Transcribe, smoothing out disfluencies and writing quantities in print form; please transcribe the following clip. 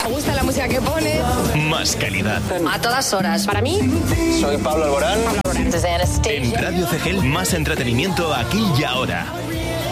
Me gusta la música que pone. Más calidad. A todas horas. Para mí. Soy Pablo Alborán. En Radio CGL, más entretenimiento aquí y ahora.